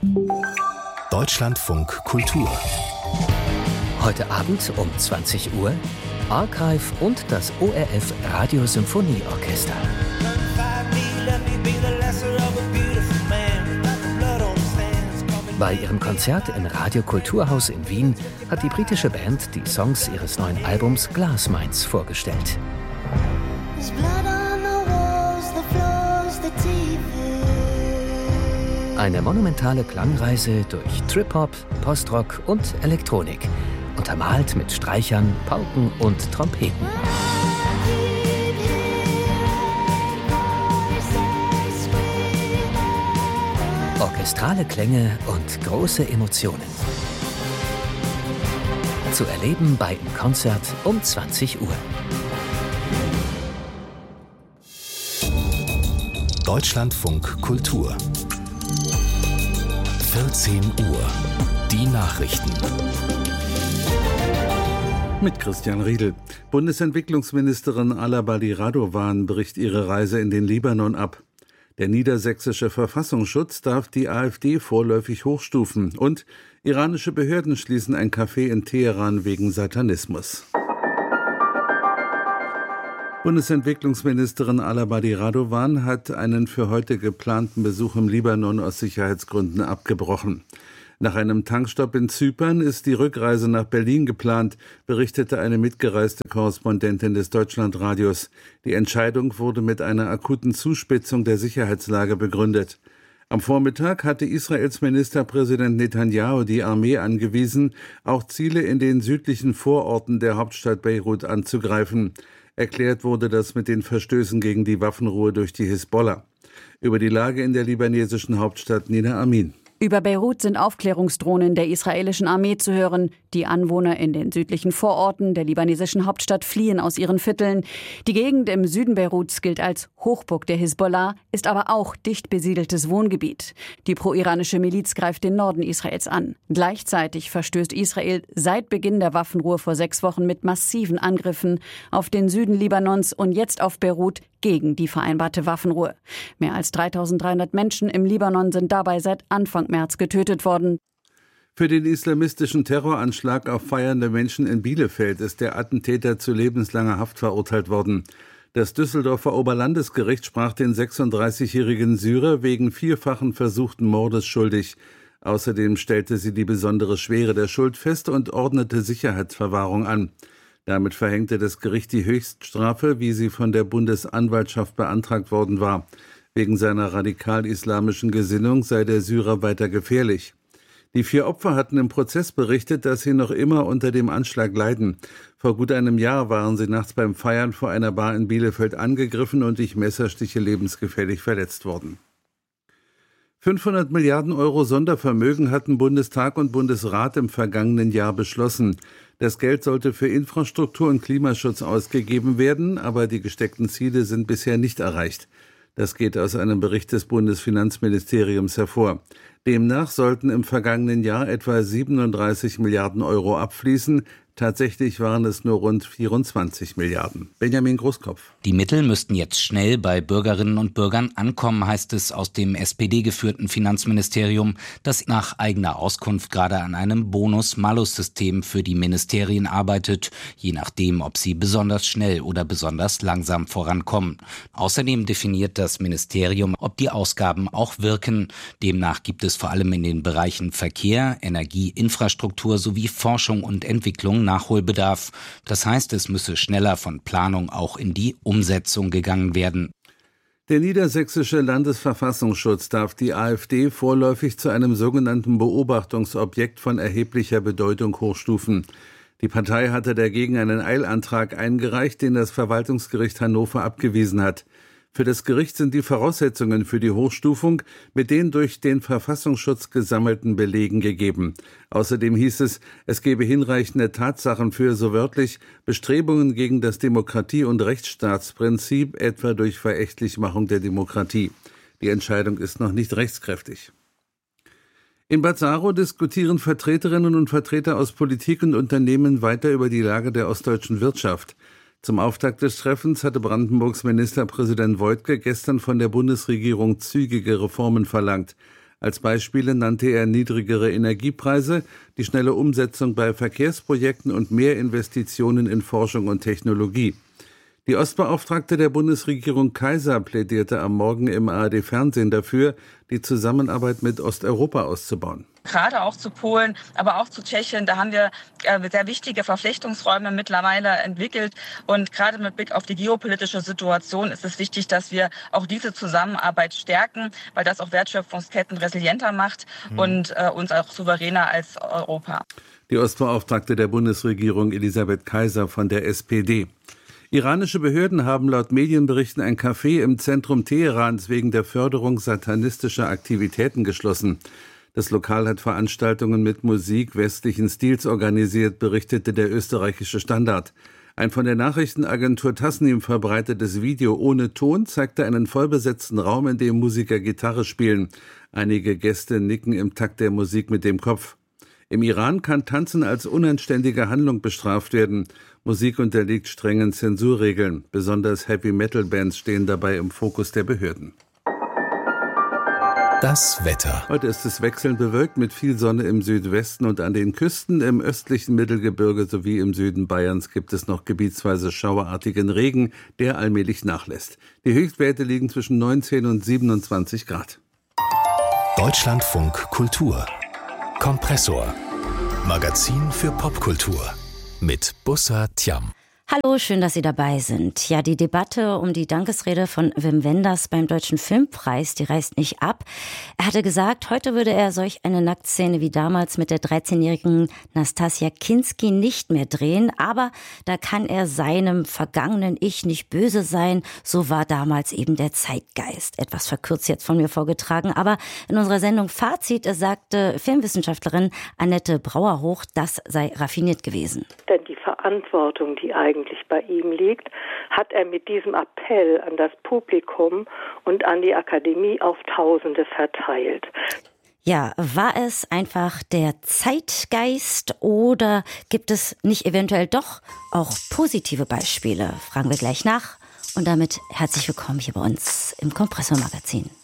Deutschlandfunk Kultur. Heute Abend um 20 Uhr Archive und das ORF Radiosymphonieorchester. Bei ihrem Konzert im Radio-Kulturhaus in Wien hat die britische Band die Songs ihres neuen Albums Glass Mines vorgestellt. Eine monumentale Klangreise durch Trip-Hop, Postrock und Elektronik, untermalt mit Streichern, Pauken und Trompeten. Orchestrale Klänge und große Emotionen. Zu erleben bei Im Konzert um 20 Uhr. Deutschlandfunk Kultur. 14 Uhr. Die Nachrichten. Mit Christian Riedel. Bundesentwicklungsministerin Ala Badi Radovan bricht ihre Reise in den Libanon ab. Der niedersächsische Verfassungsschutz darf die AfD vorläufig hochstufen. Und iranische Behörden schließen ein Café in Teheran wegen Satanismus. Bundesentwicklungsministerin Ala Badi Radovan hat einen für heute geplanten Besuch im Libanon aus Sicherheitsgründen abgebrochen. Nach einem Tankstopp in Zypern ist die Rückreise nach Berlin geplant, berichtete eine mitgereiste Korrespondentin des Deutschlandradios. Die Entscheidung wurde mit einer akuten Zuspitzung der Sicherheitslage begründet. Am Vormittag hatte Israels Ministerpräsident Netanyahu die Armee angewiesen, auch Ziele in den südlichen Vororten der Hauptstadt Beirut anzugreifen. Erklärt wurde das mit den Verstößen gegen die Waffenruhe durch die Hisbollah. Über die Lage in der libanesischen Hauptstadt Nina Amin. Über Beirut sind Aufklärungsdrohnen der israelischen Armee zu hören. Die Anwohner in den südlichen Vororten der libanesischen Hauptstadt fliehen aus ihren Vierteln. Die Gegend im Süden Beiruts gilt als Hochburg der Hisbollah, ist aber auch dicht besiedeltes Wohngebiet. Die pro-iranische Miliz greift den Norden Israels an. Gleichzeitig verstößt Israel seit Beginn der Waffenruhe vor 6 Wochen mit massiven Angriffen auf den Süden Libanons und jetzt auf Beirut gegen die vereinbarte Waffenruhe. Mehr als 3.300 Menschen im Libanon sind dabei seit Anfang März getötet worden. Für den islamistischen Terroranschlag auf feiernde Menschen in Bielefeld ist der Attentäter zu lebenslanger Haft verurteilt worden. Das Düsseldorfer Oberlandesgericht sprach den 36-jährigen Syrer wegen 4-fachen versuchten Mordes schuldig. Außerdem stellte sie die besondere Schwere der Schuld fest und ordnete Sicherheitsverwahrung an. Damit verhängte das Gericht die Höchststrafe, wie sie von der Bundesanwaltschaft beantragt worden war. Wegen seiner radikal-islamischen Gesinnung sei der Syrer weiter gefährlich. Die 4 Opfer hatten im Prozess berichtet, dass sie noch immer unter dem Anschlag leiden. Vor gut einem Jahr waren sie nachts beim Feiern vor einer Bar in Bielefeld angegriffen und durch Messerstiche lebensgefährlich verletzt worden. 500 Milliarden Euro Sondervermögen hatten Bundestag und Bundesrat im vergangenen Jahr beschlossen. Das Geld sollte für Infrastruktur und Klimaschutz ausgegeben werden, aber die gesteckten Ziele sind bisher nicht erreicht. Das geht aus einem Bericht des Bundesfinanzministeriums hervor. Demnach sollten im vergangenen Jahr etwa 37 Milliarden Euro abfließen. Tatsächlich waren es nur rund 24 Milliarden. Benjamin Großkopf. Die Mittel müssten jetzt schnell bei Bürgerinnen und Bürgern ankommen, heißt es aus dem SPD-geführten Finanzministerium, das nach eigener Auskunft gerade an einem Bonus-Malus-System für die Ministerien arbeitet, je nachdem, ob sie besonders schnell oder besonders langsam vorankommen. Außerdem definiert das Ministerium, ob die Ausgaben auch wirken. Demnach gibt es vor allem in den Bereichen Verkehr, Energie, Infrastruktur sowie Forschung und Entwicklung Nachholbedarf. Das heißt, es müsse schneller von Planung auch in die Umsetzung gegangen werden. Der niedersächsische Landesverfassungsschutz darf die AfD vorläufig zu einem sogenannten Beobachtungsobjekt von erheblicher Bedeutung hochstufen. Die Partei hatte dagegen einen Eilantrag eingereicht, den das Verwaltungsgericht Hannover abgewiesen hat. Für das Gericht sind die Voraussetzungen für die Hochstufung mit den durch den Verfassungsschutz gesammelten Belegen gegeben. Außerdem hieß es, es gebe hinreichende Tatsachen für, so wörtlich, Bestrebungen gegen das Demokratie- und Rechtsstaatsprinzip, etwa durch Verächtlichmachung der Demokratie. Die Entscheidung ist noch nicht rechtskräftig. In Bad Saro diskutieren Vertreterinnen und Vertreter aus Politik und Unternehmen weiter über die Lage der ostdeutschen Wirtschaft. Zum Auftakt des Treffens hatte Brandenburgs Ministerpräsident Woidke gestern von der Bundesregierung zügige Reformen verlangt. Als Beispiele nannte er niedrigere Energiepreise, die schnelle Umsetzung bei Verkehrsprojekten und mehr Investitionen in Forschung und Technologie. Die Ostbeauftragte der Bundesregierung Kaiser plädierte am Morgen im ARD-Fernsehen dafür, die Zusammenarbeit mit Osteuropa auszubauen. Gerade auch zu Polen, aber auch zu Tschechien, da haben wir sehr wichtige Verflechtungsräume mittlerweile entwickelt. Und gerade mit Blick auf die geopolitische Situation ist es wichtig, dass wir auch diese Zusammenarbeit stärken, weil das auch Wertschöpfungsketten resilienter macht und uns auch souveräner als Europa. Die Ostbeauftragte der Bundesregierung Elisabeth Kaiser von der SPD. Iranische Behörden haben laut Medienberichten ein Café im Zentrum Teherans wegen der Förderung satanistischer Aktivitäten geschlossen. Das Lokal hat Veranstaltungen mit Musik westlichen Stils organisiert, berichtete der österreichische Standard. Ein von der Nachrichtenagentur Tasnim verbreitetes Video ohne Ton zeigte einen vollbesetzten Raum, in dem Musiker Gitarre spielen. Einige Gäste nicken im Takt der Musik mit dem Kopf. Im Iran kann Tanzen als unanständige Handlung bestraft werden. Musik unterliegt strengen Zensurregeln. Besonders Heavy-Metal-Bands stehen dabei im Fokus der Behörden. Das Wetter. Heute ist es wechselnd bewölkt mit viel Sonne im Südwesten und an den Küsten. Im östlichen Mittelgebirge sowie im Süden Bayerns gibt es noch gebietsweise schauerartigen Regen, der allmählich nachlässt. Die Höchstwerte liegen zwischen 19 und 27 Grad. Deutschlandfunk Kultur. Kompressor. Magazin für Popkultur. Mit Bussa Tiam. Hallo, schön, dass Sie dabei sind. Ja, die Debatte um die Dankesrede von Wim Wenders beim Deutschen Filmpreis, die reißt nicht ab. Er hatte gesagt, heute würde er solch eine Nacktszene wie damals mit der 13-jährigen Nastassja Kinski nicht mehr drehen, aber da kann er seinem vergangenen Ich nicht böse sein. So war damals eben der Zeitgeist. Etwas verkürzt jetzt von mir vorgetragen, aber in unserer Sendung Fazit sagte Filmwissenschaftlerin Annette Brauerhoch, das sei raffiniert gewesen. Denn die Verantwortung, die eigentlich bei ihm liegt, hat er mit diesem Appell an das Publikum und an die Akademie auf Tausende verteilt. Ja, war es einfach der Zeitgeist oder gibt es nicht eventuell doch auch positive Beispiele? Fragen wir gleich nach und damit herzlich willkommen hier bei uns im Kompressor Magazin.